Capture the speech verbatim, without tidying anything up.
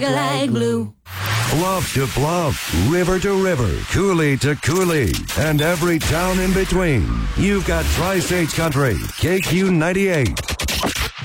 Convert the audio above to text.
like glue. Bluff to bluff, river to river, coulee to coulee, and every town in between. You've got Tri-States Country, K Q ninety-eight.